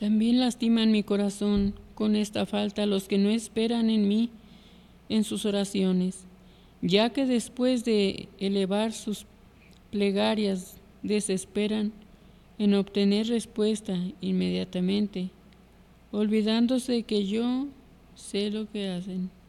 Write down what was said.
También lastiman mi corazón con esta falta los que no esperan en mí en sus oraciones, ya que después de elevar sus plegarias desesperan en obtener respuesta inmediatamente, olvidándose que yo sé lo que hacen.